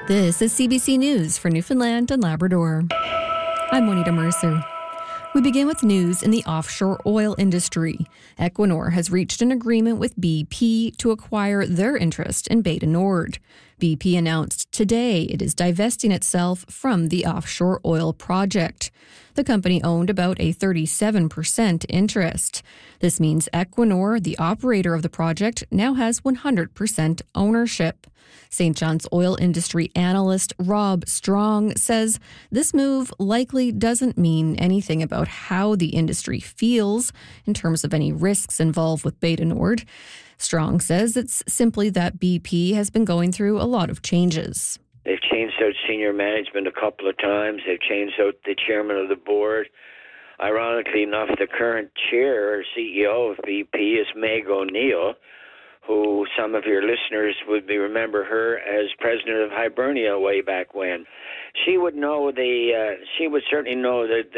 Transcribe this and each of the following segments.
This is CBC News for Newfoundland and Labrador. I'm Juanita Mercer. We begin with news in the offshore oil industry. Equinor has reached an agreement with BP to acquire their interest in Bay du Nord. BP announced today it is divesting itself from the offshore oil project. The company owned about a 37% interest. This means Equinor, the operator of the project, now has 100% ownership. St. John's oil industry analyst Rob Strong says this move likely doesn't mean anything about how the industry feels in terms of any risks involved with Bay du Nord. Strong says it's simply that BP has been going through a lot of changes. They've changed out senior management a couple of times. They've changed out the chairman of the board. Ironically enough, the current chair or CEO of BP is Meg O'Neill, who some of your listeners would remember her as president of Hibernia way back when. She would know she would certainly know the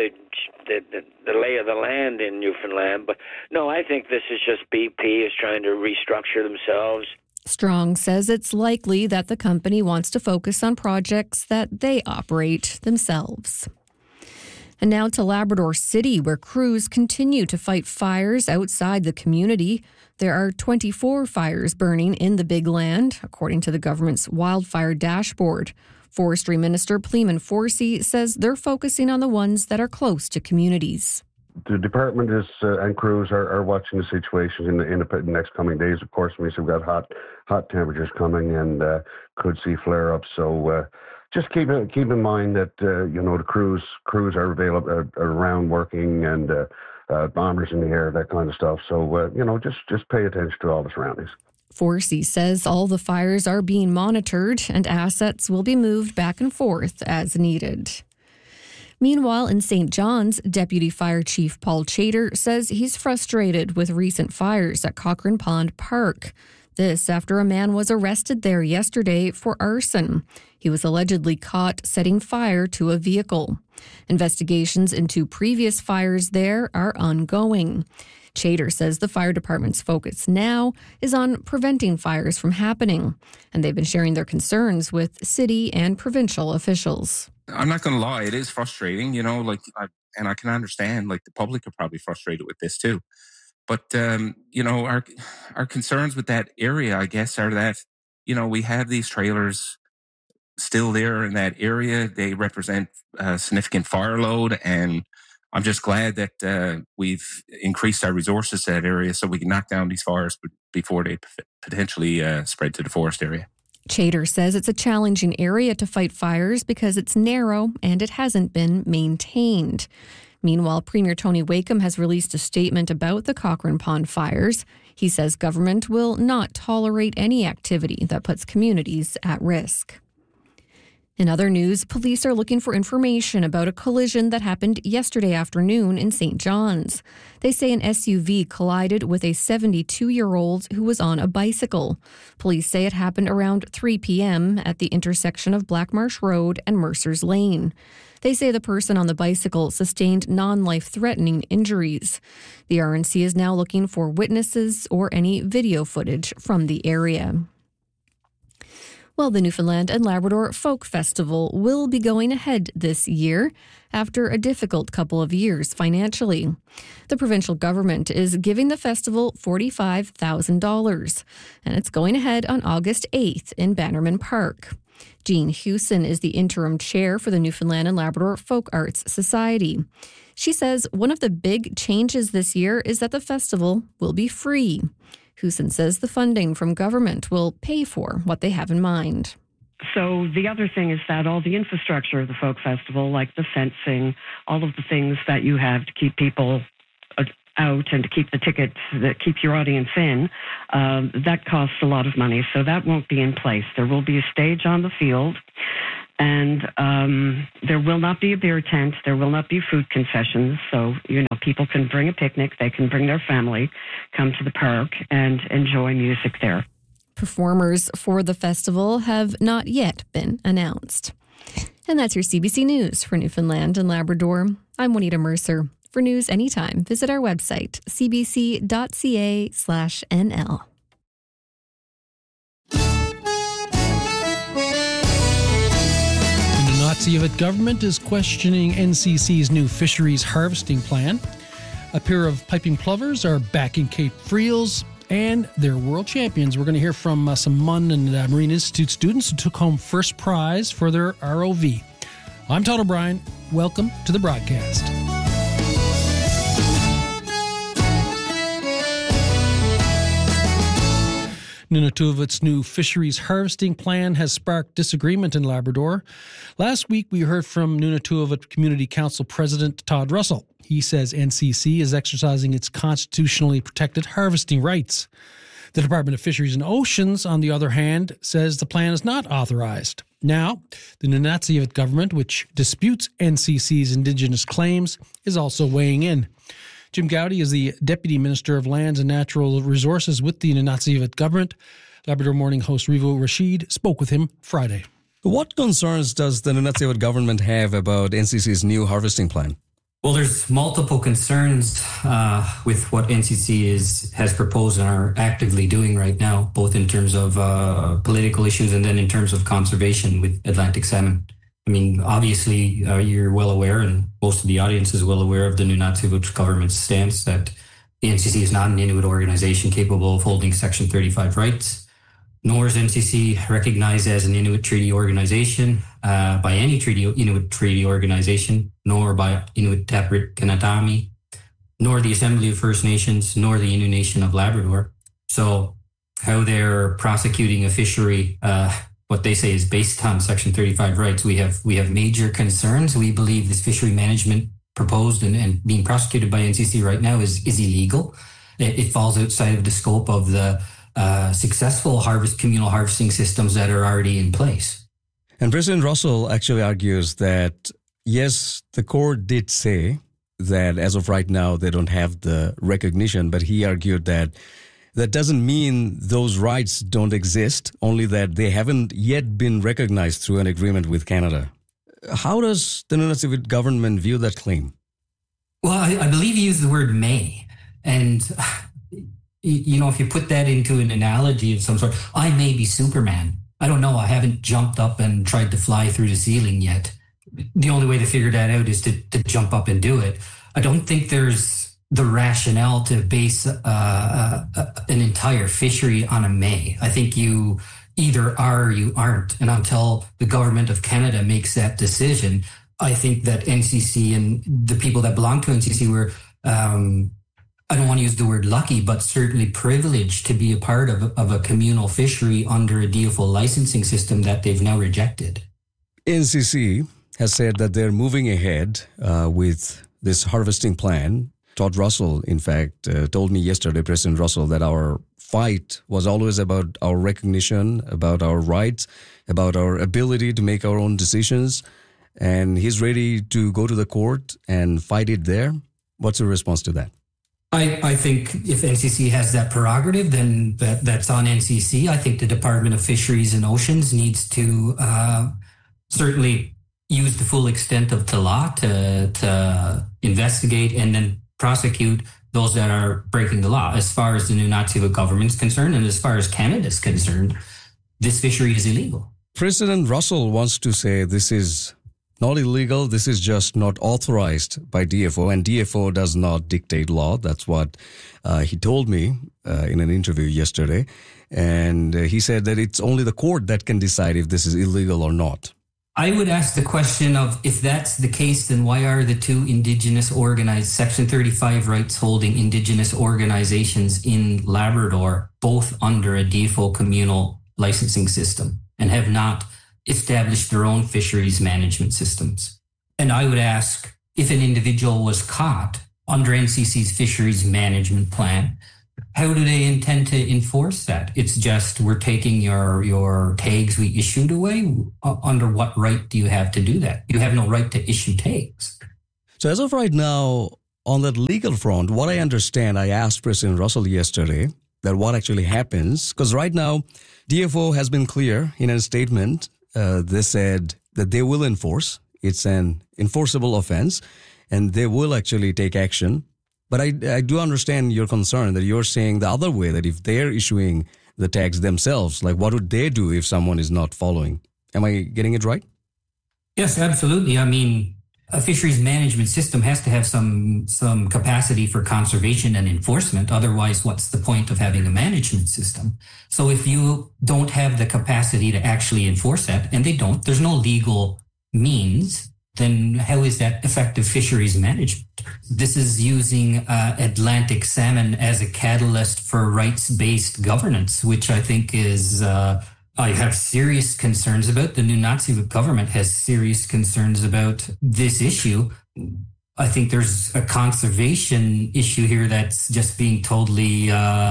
lay of the land in Newfoundland. But no, I think this is just BP is trying to restructure themselves. Strong says it's likely that the company wants to focus on projects that they operate themselves. And now to Labrador City, where crews continue to fight fires outside the community. There are 24 fires burning in the Big Land, according to the government's wildfire dashboard. Forestry Minister Pleeman Forsey says they're focusing on the ones that are close to communities. The department and crews are watching the situation in the next coming days. Of course, means we've got hot temperatures coming and could see flare-ups. So just keep in mind that the crews are available, are around working, and bombers in the air, that kind of stuff. So just pay attention to all the surroundings. Forsey says all the fires are being monitored and assets will be moved back and forth as needed. Meanwhile, in St. John's, Deputy Fire Chief Paul Chater says he's frustrated with recent fires at Cochrane Pond Park. This after a man was arrested there yesterday for arson. He was allegedly caught setting fire to a vehicle. Investigations into previous fires there are ongoing. Chater says the fire department's focus now is on preventing fires from happening, and they've been sharing their concerns with city and provincial officials. I'm not going to lie, it is frustrating, and I can understand, the public are probably frustrated with this too. But, our concerns with that area, I guess, are that, we have these trailers still there in that area. They represent a significant fire load, and I'm just glad that we've increased our resources to that area so we can knock down these fires before they potentially spread to the forest area. Chater says it's a challenging area to fight fires because it's narrow and it hasn't been maintained. Meanwhile, Premier Tony Wakeham has released a statement about the Cochrane Pond fires. He says government will not tolerate any activity that puts communities at risk. In other news, police are looking for information about a collision that happened yesterday afternoon in St. John's. They say an SUV collided with a 72-year-old who was on a bicycle. Police say it happened around 3 p.m. at the intersection of Blackmarsh Road and Mercer's Lane. They say the person on the bicycle sustained non-life-threatening injuries. The RNC is now looking for witnesses or any video footage from the area. Well, the Newfoundland and Labrador Folk Festival will be going ahead this year after a difficult couple of years financially. The provincial government is giving the festival $45,000, and it's going ahead on August 8th in Bannerman Park. Jean Hewson is the interim chair for the Newfoundland and Labrador Folk Arts Society. She says one of the big changes this year is that the festival will be free. Hewson says the funding from government will pay for what they have in mind. So the other thing is that all the infrastructure of the folk festival, like the fencing, all of the things that you have to keep people out and to keep the tickets, that keep your audience in, that costs a lot of money. So that won't be in place. There will be a stage on the field, and there will not be a beer tent. There will not be food concessions. So, people can bring a picnic. They can bring their family, come to the park and enjoy music there. Performers for the festival have not yet been announced. And that's your CBC News for Newfoundland and Labrador. I'm Juanita Mercer. For news anytime, visit our website, cbc.ca/nl. Nunavut government is questioning NCC's new fisheries harvesting plan. A pair of piping plovers are back in Cape Friels, and they're world champions. We're going to hear from some MUN and Marine Institute students who took home first prize for their ROV. I'm Todd O'Brien. Welcome to the broadcast. Nunavut's new fisheries harvesting plan has sparked disagreement in Labrador. Last week, we heard from Nunavut Community Council President Todd Russell. He says NCC is exercising its constitutionally protected harvesting rights. The Department of Fisheries and Oceans, on the other hand, says the plan is not authorized. Now, the Nunavut government, which disputes NCC's Indigenous claims, is also weighing in. Jim Gowdy is the Deputy Minister of Lands and Natural Resources with the Nunavut government. Labrador Morning host Rivo Rashid spoke with him Friday. What concerns does the Nunavut government have about NCC's new harvesting plan? Well, there's multiple concerns with what NCC has proposed and are actively doing right now, both in terms of political issues and then in terms of conservation with Atlantic salmon. I mean, obviously, you're well aware, and most of the audience is well aware of the Nunavut government's stance that the NCC is not an Inuit organization capable of holding Section 35 rights, nor is NCC recognized as an Inuit treaty organization by any Inuit treaty organization, nor by Inuit Taprit Kanatami, nor the Assembly of First Nations, nor the Innu Nation of Labrador. So how they're prosecuting a fishery, what they say is based on Section 35 rights, we have major concerns. We believe this fishery management proposed and being prosecuted by NCC right now is illegal. It falls outside of the scope of the successful communal harvesting systems that are already in place. And President Russell actually argues that, yes, the court did say that as of right now they don't have the recognition, but he argued that doesn't mean those rights don't exist, only that they haven't yet been recognized through an agreement with Canada. How does the Nunavut government view that claim? Well, I believe you used the word may. And, you know, if you put that into an analogy of some sort, I may be Superman. I don't know. I haven't jumped up and tried to fly through the ceiling yet. The only way to figure that out is to jump up and do it. I don't think there's the rationale to base an entire fishery on a may. I think you either are or you aren't. And until the government of Canada makes that decision, I think that NCC and the people that belong to NCC were, I don't want to use the word lucky, but certainly privileged to be a part of a communal fishery under a DFO licensing system that they've now rejected. NCC has said that they're moving ahead with this harvesting plan. Todd Russell, in fact, told me yesterday, President Russell, that our fight was always about our recognition, about our rights, about our ability to make our own decisions. And he's ready to go to the court and fight it there. What's your response to that? I think if NCC has that prerogative, then that's on NCC. I think the Department of Fisheries and Oceans needs to certainly use the full extent of the law to investigate and then prosecute those that are breaking the law. As far as the Nunavut government's concerned and as far as Canada's concerned, this fishery is illegal. President Russell wants to say this is not illegal, this is just not authorized by DFO, and DFO does not dictate law. That's what he told me in an interview yesterday. And he said that it's only the court that can decide if this is illegal or not. I would ask the question of, if that's the case, then why are the two Indigenous organized Section 35 rights holding Indigenous organizations in Labrador both under a DFO communal licensing system and have not established their own fisheries management systems? And I would ask, if an individual was caught under NCC's fisheries management plan, how do they intend to enforce that? It's just, we're taking your tags we issued away. Under what right do you have to do that? You have no right to issue tags. So as of right now, on that legal front, what I understand, I asked President Russell yesterday that what actually happens, because right now, DFO has been clear in a statement. They said that they will enforce. It's an enforceable offense, and they will actually take action. But I do understand your concern that you're saying the other way, that if they're issuing the tags themselves, like what would they do if someone is not following? Am I getting it right? Yes, absolutely. I mean, a fisheries management system has to have some capacity for conservation and enforcement. Otherwise, what's the point of having a management system? So if you don't have the capacity to actually enforce that, and they don't, there's no legal means, then how is that effective fisheries management? This is using Atlantic salmon as a catalyst for rights-based governance, which I think is... I have serious concerns about. The Nunavut government has serious concerns about this issue. I think there's a conservation issue here that's just being totally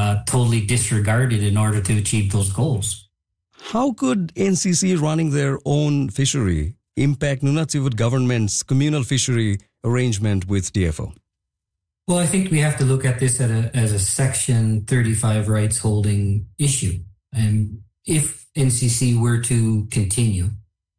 disregarded in order to achieve those goals. How could NCC running their own fishery impact Nunavut government's communal fishery arrangement with DFO? Well, I think we have to look at this as a Section 35 rights holding issue. And if NCC were to continue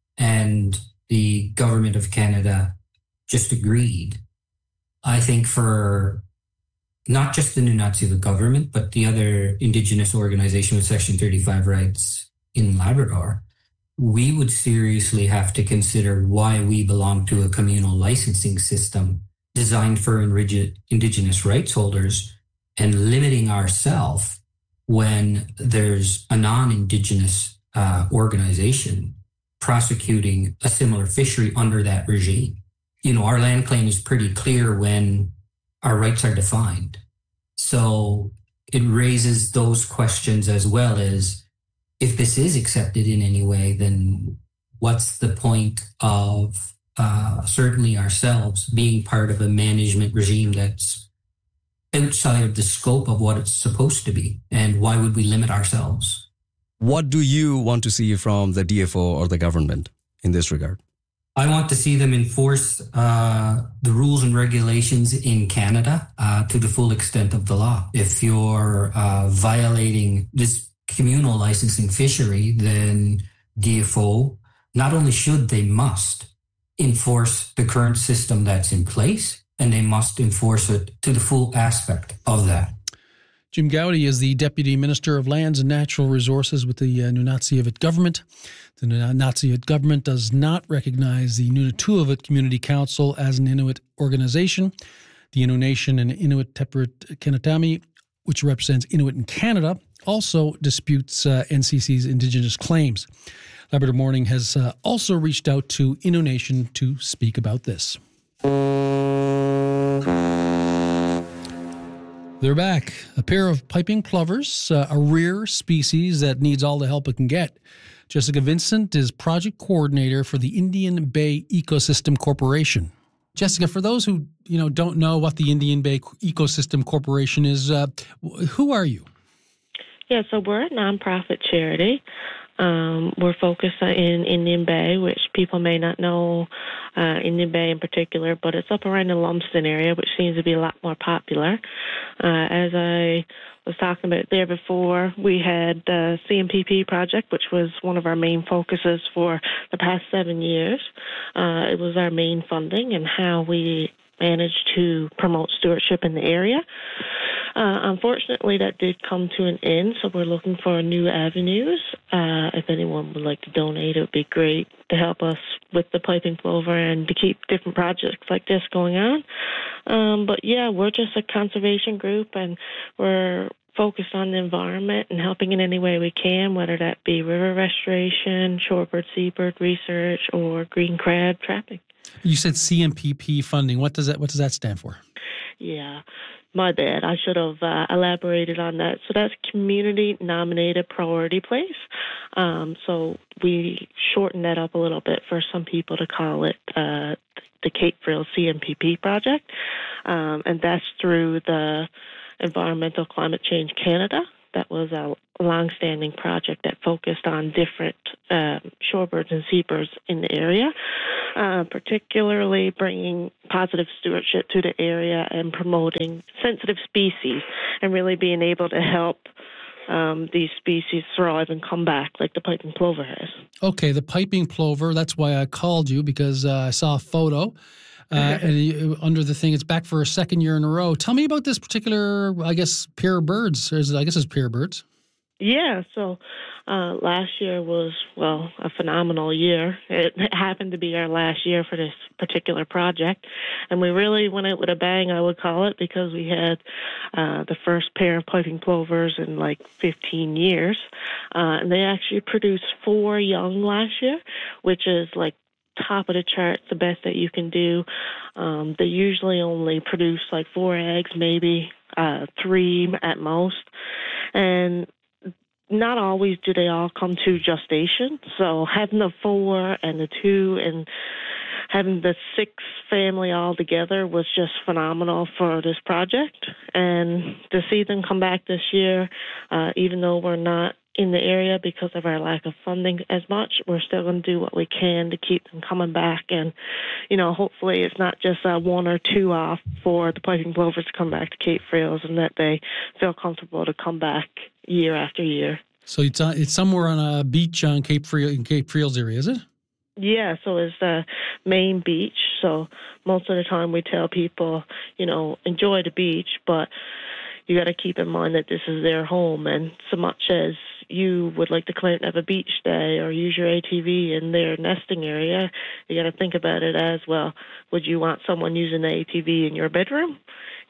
and the government of Canada just agreed, I think for not just the Nunavut government, but the other Indigenous organization with Section 35 rights in Labrador, we would seriously have to consider why we belong to a communal licensing system designed for Indigenous rights holders and limiting ourselves when there's a non-Indigenous organization prosecuting a similar fishery under that regime. You know, our land claim is pretty clear when our rights are defined. So it raises those questions as well as if this is accepted in any way, then what's the point of certainly ourselves being part of a management regime that's outside of the scope of what it's supposed to be, and why would we limit ourselves? What do you want to see from the DFO or the government in this regard? I want to see them enforce the rules and regulations in Canada to the full extent of the law. If you're violating this communal licensing fishery, then DFO not only should, they must enforce the current system that's in place, and they must enforce it to the full aspect of that. Jim Gowdy is the Deputy Minister of Lands and Natural Resources with the Nunavut government. The Nunavut government does not recognize the Nunavut Community Council as an Inuit organization. The Innu Nation and Inuit Teperet Kenatami, which represents Inuit in Canada, also disputes NCC's Indigenous claims. Labrador Morning has also reached out to Innu Nation to speak about this. They're back. A pair of piping plovers, a rare species that needs all the help it can get. Jessica Vincent is project coordinator for the Indian Bay Ecosystem Corporation. Jessica, for those who don't know what the Indian Bay Ecosystem Corporation is, who are you? Yeah, so we're a nonprofit charity. We're focused in Indian Bay, which people may not know Indian Bay in particular, but it's up around the Lumsden area, which seems to be a lot more popular. As I was talking about there before, we had the CMPP project, which was one of our main focuses for the past 7 years. It was our main funding and how we managed to promote stewardship in the area. Unfortunately, that did come to an end, so we're looking for new avenues. If anyone would like to donate, it would be great to help us with the piping plover and to keep different projects like this going on. But yeah, we're just a conservation group, and we're focused on the environment and helping in any way we can, whether that be river restoration, shorebird, seabird research, or green crab trapping. You said CMPP funding. What does that stand for? Yeah, my bad. I should have elaborated on that. So that's Community Nominated Priority Place. So we shortened that up a little bit for some people to call it the Cape Frill CMPP project. And that's through the Environmental Climate Change Canada. That was a long-standing project that focused on different shorebirds and seabirds in the area, particularly bringing positive stewardship to the area and promoting sensitive species and really being able to help these species thrive and come back like the piping plover has. Okay, the piping plover, that's why I called you, because I saw a photo. And under the thing, it's back for a second year in a row. Tell me about this particular, pair of birds. It's pair of birds. Yeah, so last year was, well, a phenomenal year. It happened to be our last year for this particular project, and we really went out with a bang, I would call it, because we had the first pair of piping plovers in like 15 years, and they actually produced 4 young last year, which is like top of the charts, the best that you can do. They usually only produce like 4 eggs, maybe 3 at most, and not always do they all come to gestation. So having the 4 and the 2 and having the 6 family all together was just phenomenal for this project. And to see them come back this year, even though we're not in the area because of our lack of funding as much, we're still going to do what we can to keep them coming back. And, hopefully it's not just 1 or 2 off for the piping plovers to come back to Cape Frills, and that they feel comfortable to come back year after year. So it's somewhere on a beach on Cape Frills area, is it? Yeah, so it's the main beach. So most of the time we tell people, enjoy the beach, but you got to keep in mind that this is their home. And so much as you would like to come out and have a beach day or use your ATV in their nesting area, you got to think about it as well. Would you want someone using the ATV in your bedroom?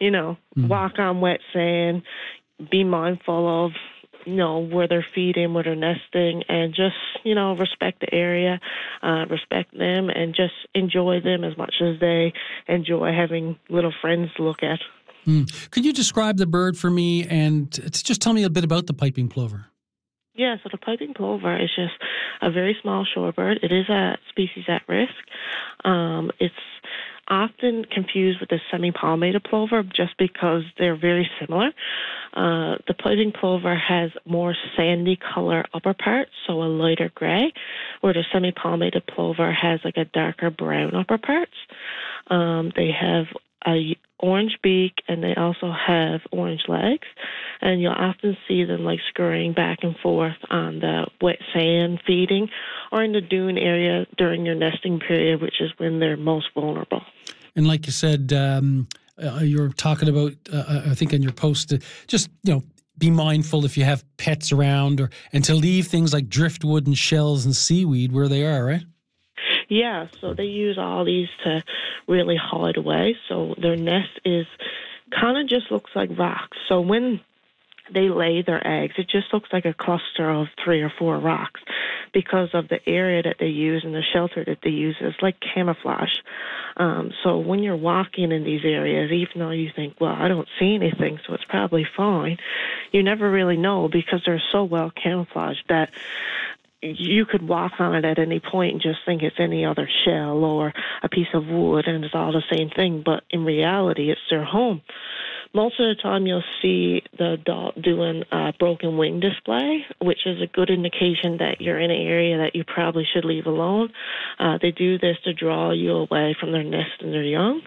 Walk on wet sand, be mindful of where they're feeding, where they're nesting, and just, respect the area, respect them, and just enjoy them as much as they enjoy having little friends to look at. Could you describe the bird for me and just tell me a bit about the piping plover? Yeah, so the piping plover is just a very small shorebird. It is a species at risk. It's often confused with the semi-palmated plover just because they're very similar. The piping plover has more sandy color upper parts, so a lighter gray, where the semi-palmated plover has like a darker brown upper parts. They have a orange beak, and they also have orange legs, and you'll often see them like scurrying back and forth on the wet sand feeding or in the dune area during their nesting period, which is when they're most vulnerable. And like you said, you're talking about, I think in your post, just, be mindful if you have pets around and to leave things like driftwood and shells and seaweed where they are, right? Yeah, so they use all these to really hide away. So their nest is kind of just looks like rocks. So when they lay their eggs, it just looks like a cluster of 3 or 4 rocks because of the area that they use and the shelter that they use is like camouflage. So when you're walking in these areas, even though you think, well, I don't see anything, so it's probably fine, you never really know because they're so well camouflaged that you could walk on it at any point and just think it's any other shell or a piece of wood and it's all the same thing, but in reality, it's their home. Most of the time you'll see the adult doing a broken wing display, which is a good indication that you're in an area that you probably should leave alone. They do this to draw you away from their nest and their young.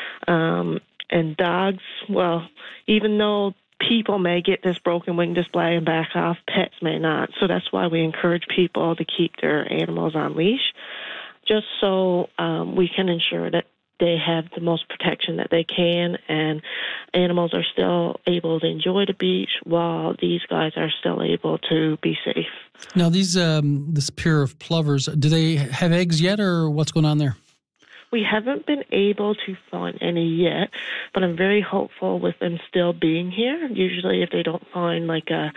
And dogs, well, even though people may get this broken wing display and back off, pets may not. So that's why we encourage people to keep their animals on leash, just so we can ensure that they have the most protection that they can, and animals are still able to enjoy the beach while these guys are still able to be safe. Now, this pair of plovers, do they have eggs yet, or what's going on there? We haven't been able to find any yet, but I'm very hopeful with them still being here. Usually if they don't find like a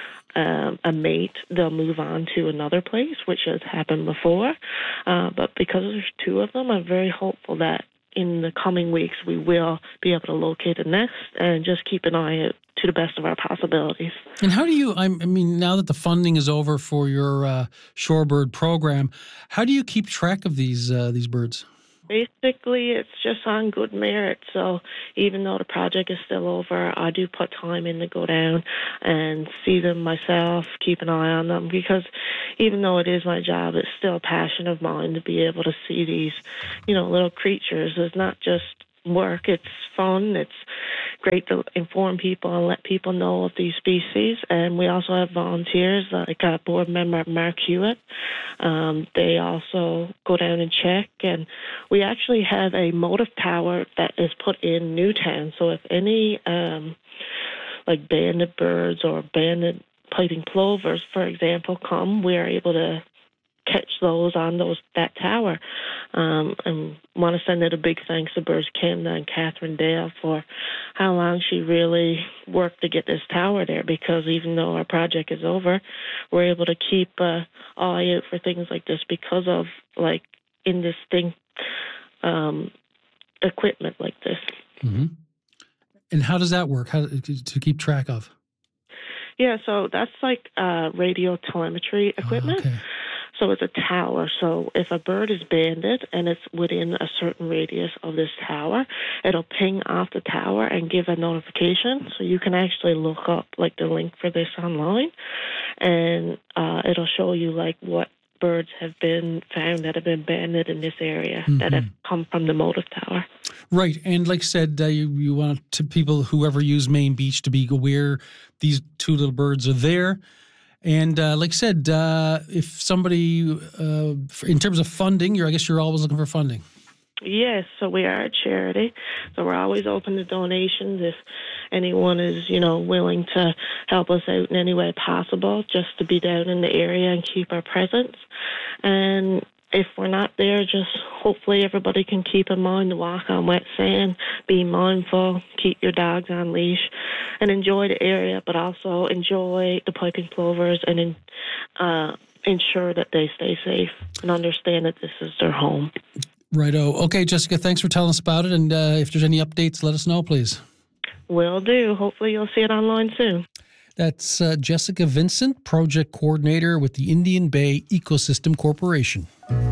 mate, they'll move on to another place, which has happened before. But because there's 2 of them, I'm very hopeful that in the coming weeks we will be able to locate a nest and just keep an eye out to the best of our possibilities. And how do you, I mean, now that the funding is over for your shorebird program, how do you keep track of these birds? Basically, it's just on good merit. So even though the project is still over, I do put time in to go down and see them myself, keep an eye on them, because even though it is my job, it's still a passion of mine to be able to see these, little creatures. It's not just work. It's fun. It's great to inform people and let people know of these species. And we also have volunteers, like board member Mark Hewitt. They also go down and check. And we actually have a motive tower that is put in Newtown. So if any like banded birds or banded piping plovers, for example, come, we're able to catch those on that tower. And want to send out a big thanks to Burrs Canada and Catherine Dale for how long she really worked to get this tower there, because even though our project is over, we're able to keep eye out for things like this because of like indistinct equipment like this. Mm-hmm. And how does that work? How to keep track of? Yeah, so that's like radio telemetry equipment. Okay. So it's a tower. So if a bird is banded and it's within a certain radius of this tower, it'll ping off the tower and give a notification. So you can actually look up like the link for this online, and it'll show you like what birds have been found that have been banded in this area that have come from the motive tower. Right. And like I said, you want to people, whoever use Main Beach, to be aware these two little birds are there. And like I said, if somebody, in terms of funding, I guess you're always looking for funding. Yes, so we are a charity, so we're always open to donations if anyone is, willing to help us out in any way possible, just to be down in the area and keep our presence. And if we're not there, just hopefully everybody can keep in mind to walk on wet sand, be mindful, keep your dogs on leash, and enjoy the area, but also enjoy the piping plovers and ensure that they stay safe and understand that this is their home. Righto. Okay, Jessica, thanks for telling us about it. And if there's any updates, let us know, please. Will do. Hopefully you'll see it online soon. That's Jessica Vincent, Project Coordinator with the Indian Bay Ecosystem Corporation.